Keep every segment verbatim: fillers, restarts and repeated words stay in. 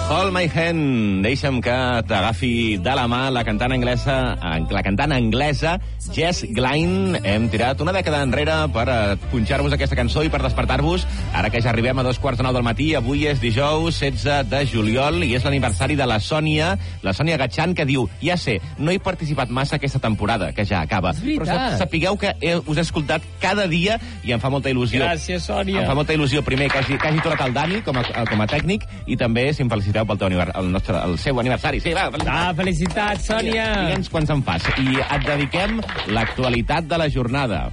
Hold My Hand, deixa'm que t'agafi de la mà la cantant anglesa, la cantant anglesa Jess Glynne. Hem tirat una dècada enrere per punxar-vos aquesta cançó i per despertar-vos, ara que ja arribem a dos quarts de nou del matí. Avui és dijous, setze de juliol, i és l'aniversari de la Sònia, la Sònia Gatxan, que diu: ja sé, no he participat massa aquesta temporada, que ja acaba, però sapigueu que he, us he escoltat cada dia i em fa molta il·lusió. Gràcies, Sònia. Em fa molta il·lusió, primer, que hagi, que hagi tornat el Dani com a, com a tècnic, i també, si em feliciteu pel teu anivers- el, nostre, el seu aniversari. Sí, va, felicitats. Ah, felicitats, Sònia. Digue'ns quants en fas. I et dediquem l'actualitat de la jornada.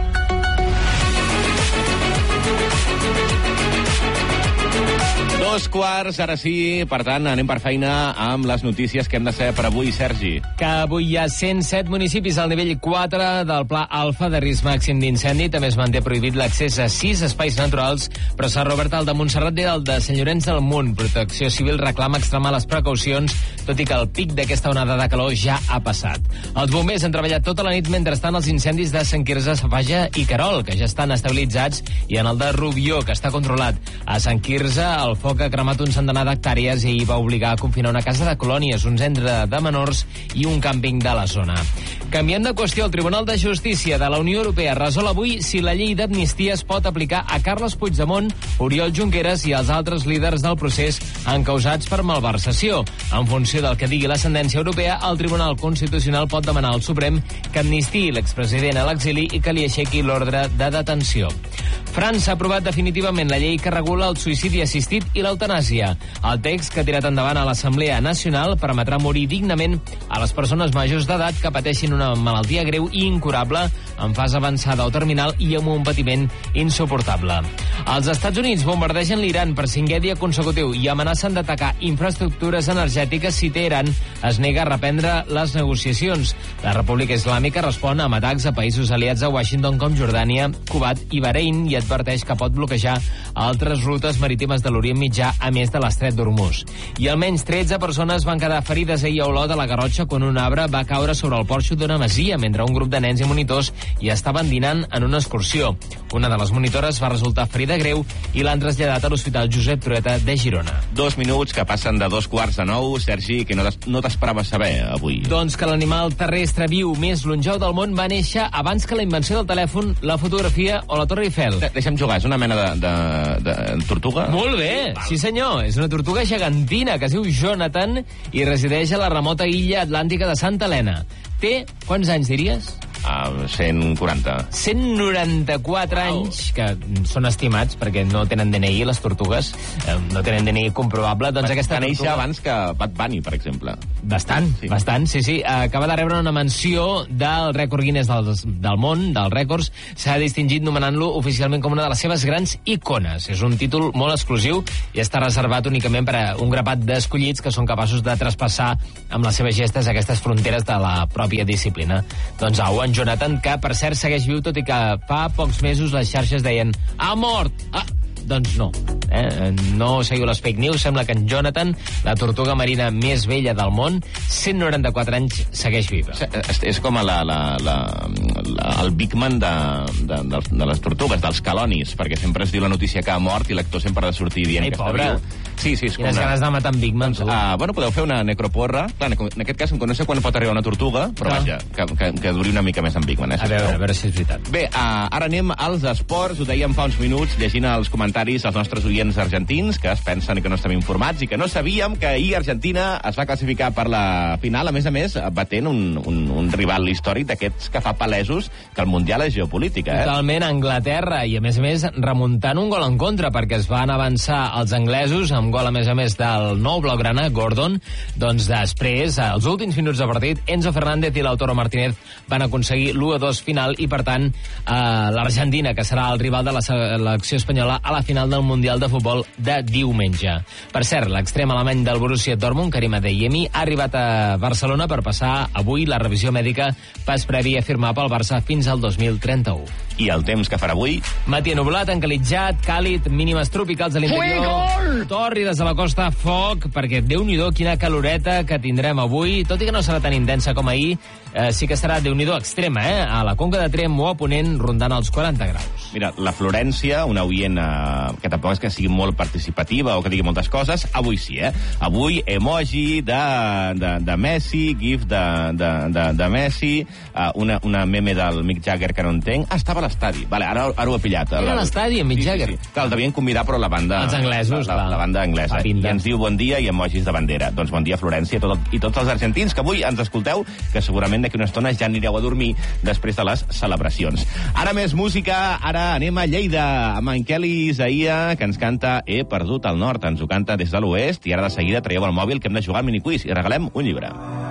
Dos quarts, ara sí. Per tant, anem per feina amb les notícies que hem de saber per avui, Sergi. Que avui hi ha cent set municipis al nivell quatre del Pla Alfa de risc màxim d'incendi. També es manté prohibit l'accés a sis espais naturals, però s'ha reobert el de Montserrat i el de Sant Llorenç del Munt. Protecció Civil reclama extremar les precaucions, tot i que el pic d'aquesta onada de calor ja ha passat. Els bombers han treballat tota la nit mentrestant els incendis de Sant Quirze, Safaja i Querol, que ja estan estabilitzats, i en el de Rubió, que està controlat. A Sant Quirze, el foc ha cremat un centenar d'hectàrees i va obligar a confinar una casa de colònies, un centre de menors i un càmping de la zona. Canviant de qüestió, el Tribunal de Justícia de la Unió Europea resol avui si la llei d'amnistia es pot aplicar a Carles Puigdemont, Oriol Junqueras i els altres líders del procés encausats per malversació. En funció del que digui la sentència europea, el Tribunal Constitucional pot demanar al Suprem que amnistiï l'expresident a l'exili i que li aixequi l'ordre de detenció. França ha aprovat definitivament la llei que regula el suïcidi assistit i l'eutanàsia. El text, que ha tirat endavant a l'Assemblea Nacional, permetrà morir dignament a les persones majors d'edat que pateixin una malaltia greu i incurable, en fase avançada o terminal i amb un patiment insuportable. Els Estats Units bombardegen l'Iran per cinquè dia consecutiu i amenacen d'atacar infraestructures energètiques si Teheran es nega a reprendre les negociacions. La República Islàmica respon amb atacs a països aliats a Washington com Jordània, Kuwait i Bahrein i adverteix que pot bloquejar altres rutes marítimes de l'Orient Mitjà, a més de l'estret d'Hormuz. I almenys tretze persones van quedar ferides ahir a Olot, a la Garrotxa, quan un arbre va caure sobre el porxo d'una masia mentre un grup de nens i monitors hi estaven dinant en una excursió. Una de les monitores va resultar ferida greu i l'han traslladat a l'Hospital Josep Trueta de Girona. Dos minuts que passen de dos quarts de nou, Sergi, que no t'es- no t'esperaves saber avui. Doncs que l'animal terrestre viu més longeu del món va néixer abans que la invenció del telèfon, la fotografia o la Torre Eiffel. De- Deixa'm jugar, és una mena de, de, de tortuga? Molt bé, sí senyor, és una tortuga gegantina que es diu Jonathan i resideix a la remota illa atlàntica de Santa Helena. Té, quants anys diries? Uh, cent quaranta. cent noranta-quatre Wow. anys, que són estimats perquè no tenen D N I, les tortugues, eh, no tenen D N I comprovable, doncs Va, aquesta va néixer tortuga... abans que Bad Bunny, per exemple. Bastant, Sí. sí. bastant, sí, sí. Acaba de rebre una menció del rècord Guinness del, del món, dels rècords. S'ha distingit nomenant-lo oficialment com una de les seves grans icones. És un títol molt exclusiu i està reservat únicament per a un grapat d'escollits que són capaços de traspassar amb les seves gestes aquestes fronteres de la pròpia disciplina. Doncs au, en Jonathan, que per cert segueix viu, tot i que fa pocs mesos les xarxes deien «ha mort!» Ah, doncs no. Eh? No seguiu les fake news. Sembla que en Jonathan, la tortuga marina més vella del món, cent noranta-quatre anys, segueix viva. És, és com a la, la, la, la, el Bigman de, de, de, de les tortugues, dels calonis, perquè sempre es diu la notícia que ha mort i l'actor sempre ha de sortir dient Ai, que pobre. està viu. Sí, sí, és com Quines una... ganes de matar en Bigman, tu. Ah, bueno, podeu fer una necroporra. Clar, en aquest cas, no sé quan pot arribar una tortuga, però Ah. vaja, que, que, que duri una mica més en Bigman. Eh, A veure, a veure si és veritat. Bé, uh, ara anem als esports. Ho dèiem fa uns minuts, llegint els comentaris als nostres oients argentins, que es pensen que no estem informats i que no sabíem que ahir Argentina es va classificar per la final, a més a més, batent un, un, un rival històric d'aquests que fa palesos que el Mundial és geopolítica, eh? Totalment, Anglaterra, i a més a més remuntant un gol en contra, perquè es van avançar els anglesos, amb gol a més a més del nou blaugrana, Gordon. Doncs després, als últims minuts de partit, Enzo Fernández i Lautaro Martínez van aconseguir l'u a dos final i, per tant, eh, l'Argentina, que serà el rival de la selecció espanyola a la final del Mundial de Futbol de diumenge. Per cert, l'extrem alemany del Borussia Dortmund, Karim Adeyemi, ha arribat a Barcelona per passar avui la revisió mèdica pas previ a firmar pel Barça fins al dos mil trenta-u. I el temps que farà avui? Matí ennubulat, encalitjat, càlid, mínimes tropicals a l'interior. Torri des de la costa, foc, perquè Déu-n'hi-do quina caloreta que tindrem avui. Tot i que no serà tan intensa com ahir, eh, sí que serà Déu-n'hi-do extrema, eh? A la Conca de Tremp o a Ponent, rondant els quaranta graus. Mira, la Florència, una oient eh, que tampoc és que sigui molt participativa o que digui moltes coses, avui sí, eh? Avui emoji de, de, de Messi, gif de, de, de, de Messi, eh, una, una meme del Mick Jagger que no entenc. Ah, estava a l'estadi. Vale, ara, ara ho he pillat. Era a l'estadi, en Mick sí, Jagger? Sí, sí. Clar, el devien convidar, però la banda... Els anglesos, la, la, la banda anglesa. I ens diu bon dia i emojis de bandera. Doncs bon dia, Florència, tot, i tots els argentins que avui ens escolteu, que segurament d'aquí una estona ja anireu a dormir després de les celebracions. Ara més música, ara anem a Lleida, amb en Kelly Isaia, que ens canta He perdut el nord. Ens ho canta des de l'oest, i ara de seguida traieu el mòbil, que hem de jugar al miniquiz i regalem un llibre.